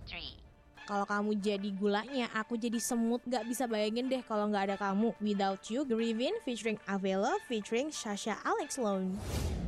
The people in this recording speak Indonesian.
3. Kalau kamu jadi gulanya, aku jadi semut. Gak bisa bayangin deh kalau gak ada kamu. Without You, Grievin featuring Avela featuring Sasha Alex Lone.